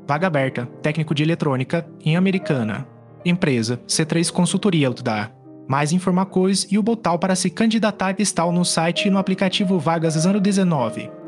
Vaga aberta, técnico de eletrônica, em Americana. Empresa, C3 Consultoria Autodar. Mais informações e o botão para se candidatar está no site e no aplicativo Vagas 019.